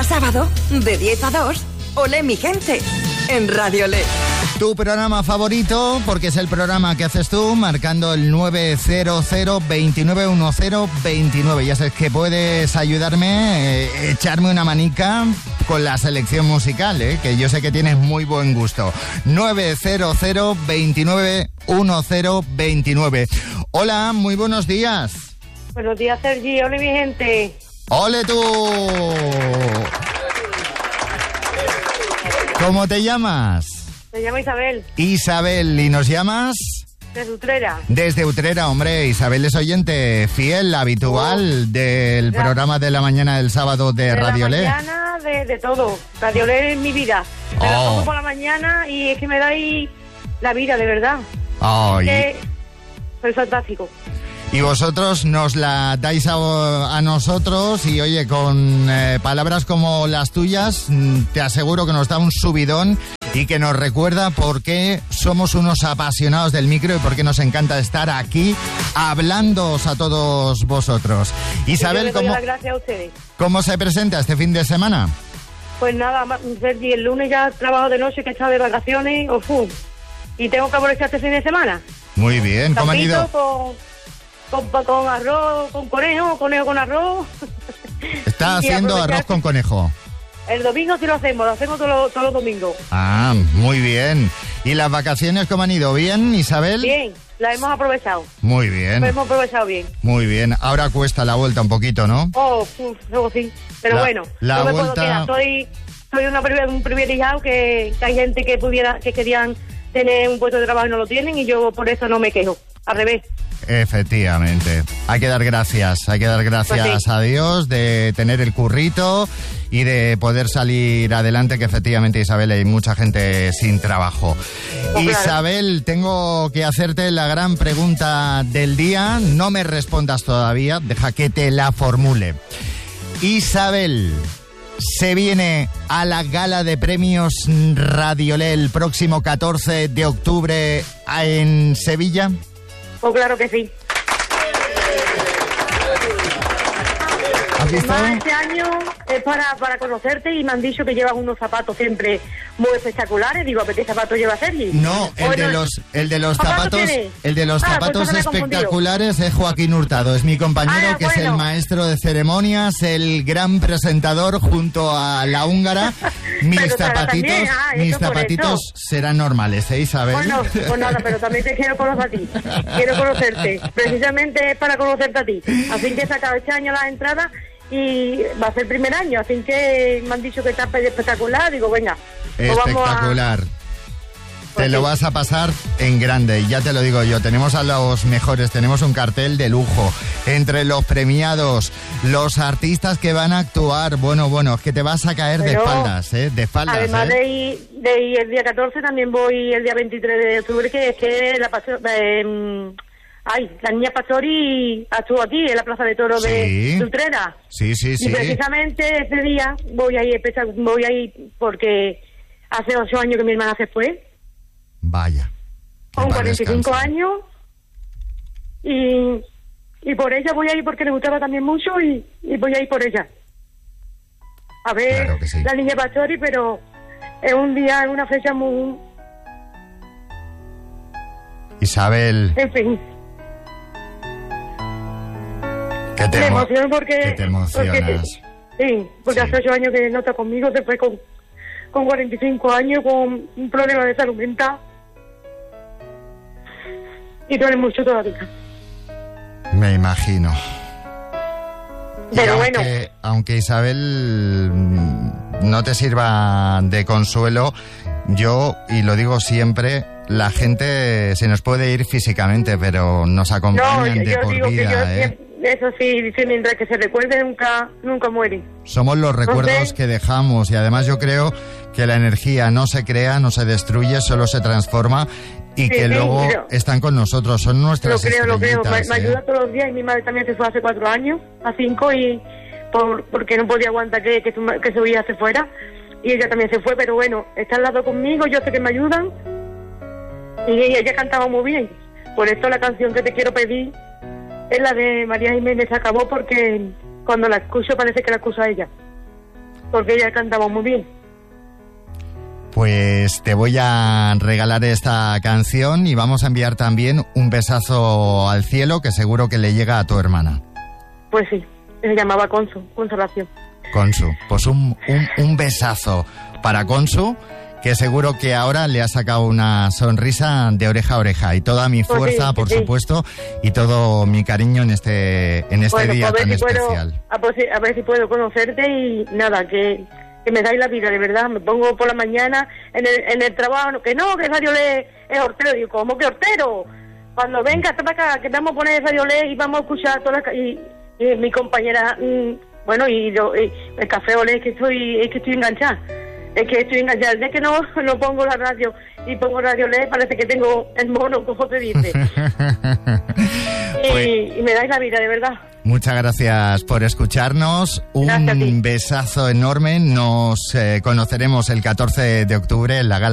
Cada sábado, de 10 a 2, Olé mi gente, en Radio Olé. Tu programa favorito, porque es el programa que haces tú, marcando el 900-2910-29. Ya sabes que puedes ayudarme, echarme una manica con la selección musical, que yo sé que tienes muy buen gusto. 900-2910-29. Hola, muy buenos días. Buenos días, Sergi. Hola, mi gente. ¡Ole tú! ¿Cómo te llamas? Me llamo Isabel. Isabel, ¿y nos llamas? Desde Utrera. Desde Utrera, hombre. Isabel es oyente fiel, habitual del programa de la mañana del sábado de Radio Olé. De la mañana, de todo. Radio Olé es mi vida. Me la pongo por la mañana y es que me dais la vida, de verdad. Soy fantástico. Y vosotros nos la dais a nosotros y, oye, con palabras como las tuyas, te aseguro que nos da un subidón y que nos recuerda por qué somos unos apasionados del micro y por qué nos encanta estar aquí hablándoos a todos vosotros. Isabel, gracias a ustedes. ¿Cómo se presenta este fin de semana? Pues nada, Sergi, el lunes ya trabajo de noche, que he estado de vacaciones, y tengo que aprovechar este fin de semana. Muy bien, ¿cómo han ido? Con arroz, con conejo con arroz. ¿Está haciendo arroz con conejo? El domingo sí lo hacemos todos los domingos. Ah, muy bien. ¿Y las vacaciones cómo han ido? ¿Bien, Isabel? Bien, las hemos aprovechado. Muy bien. Las hemos aprovechado bien. Muy bien. Ahora cuesta la vuelta un poquito, ¿no? Luego sí. Pero bueno, no me puedo quedar. Soy un privilegiado que hay gente que querían tener un puesto de trabajo y no lo tienen, y yo por eso no me quejo. Al revés. Efectivamente. Hay que dar gracias pues sí, a Dios de tener el currito y de poder salir adelante, que efectivamente, Isabel, hay mucha gente sin trabajo. Pues Isabel, tengo que hacerte la gran pregunta del día. No me respondas todavía, deja que te la formule. Isabel, ¿se viene a la gala de premios Radio Olé el próximo 14 de octubre en Sevilla? Oh, claro que sí. Además, este año es para conocerte, y me han dicho que llevas unos zapatos siempre muy espectaculares. Digo, ¿qué zapatos lleva Sergi? No, el de los zapatos espectaculares es Joaquín Hurtado, es mi compañero, que es el maestro de ceremonias, el gran presentador junto a la húngara. Mis zapatitos serán normales, Isabel. Bueno, pues nada, pero también te quiero conocer a ti. Quiero conocerte. Precisamente es para conocerte a ti. Así que he sacado este año las entradas y va a ser el primer año. Así que me han dicho que está espectacular. Digo, venga. Espectacular. Te lo vas a pasar en grande, ya te lo digo yo. Tenemos a los mejores, tenemos un cartel de lujo. Entre los premiados, los artistas que van a actuar, bueno, es que te vas a caer de espaldas, de espaldas. Además de ir el día 14, también voy el día 23 de octubre, que es que la niña Pastori estuvo aquí en la Plaza de Toros de Utrera. Sí. Y precisamente ese día voy a ir porque hace 8 años que mi hermana se fue. Vaya. Con 45 años. Y por ella voy a ir, porque le gustaba también mucho, y voy a ir por ella. A ver, claro sí, la niña Pastori, pero es una fecha muy... Isabel. En fin. Que te emociono porque te emocionas. Porque hace 8 años que no está conmigo, se fue con 45 años, con un problema de salud mental. Y duele mucho todavía. Me imagino. Pero aunque Isabel no te sirva de consuelo, yo, y lo digo siempre, la gente se nos puede ir físicamente, pero nos acompañan de por vida, Eso sí, dice, mientras que se recuerde, nunca muere. Somos los recuerdos que dejamos, y además yo creo que la energía no se crea, no se destruye, solo se transforma, y que luego están con nosotros, son nuestras estrellitas. Lo creo. Me ayuda todos los días, y mi madre también se fue hace 4 años, a 5, y porque no podía aguantar que su hija se fuera, y ella también se fue, pero bueno, está al lado conmigo, yo sé que me ayudan, y ella cantaba muy bien. Por esto la canción que te quiero pedir es la de María Jiménez, Se acabó, porque cuando la escucho parece que la escucho a ella. porque ella cantaba muy bien. Pues te voy a regalar esta canción y vamos a enviar también un besazo al cielo que seguro que le llega a tu hermana. Pues sí, se llamaba Consolación. Consu, pues un besazo para Consu, que seguro que ahora le ha sacado una sonrisa de oreja a oreja, y toda mi fuerza, sí, por supuesto, y todo mi cariño en este día tan especial. A ver si puedo conocerte y nada, que me dais la vida, de verdad. Me pongo por la mañana en el trabajo, que Radio Le es hortero. Digo, ¿cómo que hortero? Cuando venga hasta para acá, que vamos a poner Radio Le y vamos a escuchar todas las... Y mi compañera, bueno, y el Café Olé, es que estoy enganchada. Es que estoy enganchada. Desde que no pongo la radio y pongo Radio Le, parece que tengo el mono, como te dice. Y me dais la vida, de verdad. Muchas gracias por escucharnos. Un besazo enorme. Nos conoceremos el 14 de octubre en la gala